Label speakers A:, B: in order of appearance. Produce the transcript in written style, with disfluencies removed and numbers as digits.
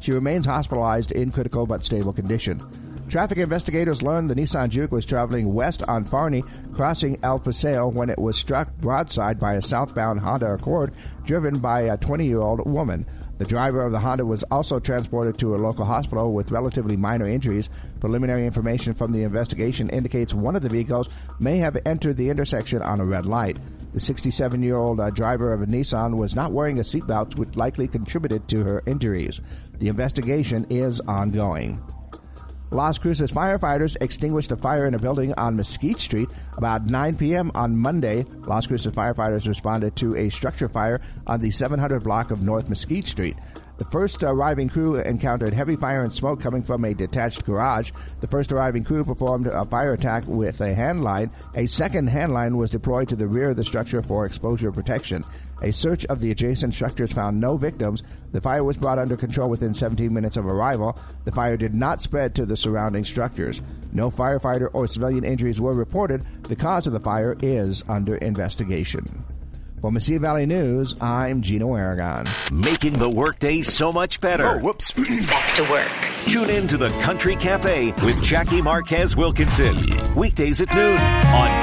A: She remains hospitalized in critical but stable condition. Traffic investigators learned the Nissan Juke was traveling west on Farney, crossing El Paseo when it was struck broadside by a southbound Honda Accord driven by a 20-year-old woman. The driver of the Honda was also transported to a local hospital with relatively minor injuries. Preliminary information from the investigation indicates one of the vehicles may have entered the intersection on a red light. The 67-year-old driver of a Nissan was not wearing a seatbelt, which likely contributed to her injuries. The investigation is ongoing. Las Cruces firefighters extinguished a fire in a building on Mesquite Street about 9 p.m. on Monday. Las Cruces firefighters responded to a structure fire on the 700 block of North Mesquite Street. The first arriving crew encountered heavy fire and smoke coming from a detached garage. The first arriving crew performed a fire attack with a hand line. A second hand line was deployed to the rear of the structure for exposure protection. A search of the adjacent structures found no victims. The fire was brought under control within 17 minutes of arrival. The fire did not spread to the surrounding structures. No firefighter or civilian injuries were reported. The cause of the fire is under investigation. For Mesilla Valley News, I'm Gino Aragon.
B: Making the workday so much better.
C: Oh, whoops.
D: Back to work.
B: Tune in to the Country Cafe with Jackie Marquez Wilkinson. Weekdays at noon on